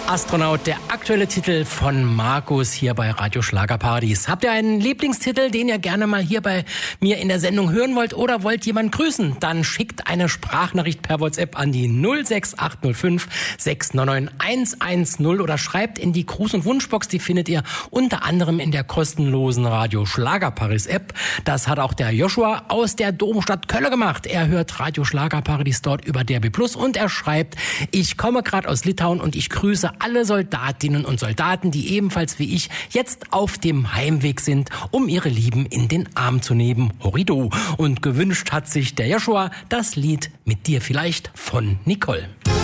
Astronaut, der aktuelle Titel von Markus hier bei Radio Schlagerpartys. Habt ihr einen Lieblingstitel, den ihr gerne mal hier bei mir in der Sendung hören wollt oder wollt jemanden grüßen? Dann schickt eine Sprachnachricht per WhatsApp an die 06805 699 110 oder schreibt in die Gruß- und Wunschbox. Die findet ihr unter anderem in der kostenlosen Radio Schlagerpartys App. Das hat auch der Joshua aus der Domstadt Köln gemacht. Er hört Radio Schlagerpartys dort über DRB Plus und er schreibt: Ich komme gerade aus Litauen und ich grüße alle Soldatinnen und Soldaten, die ebenfalls wie ich jetzt auf dem Heimweg sind, um ihre Lieben in den Arm zu nehmen. Horrido. Und gewünscht hat sich der Joshua das Lied Mit dir vielleicht von Nicole.